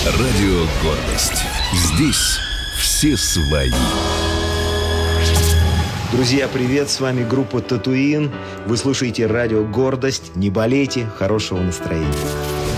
Радио «Гордость». Здесь все свои. Друзья, привет! С вами группа «Татуин». Вы слушаете радио «Гордость». Не болейте, хорошего настроения.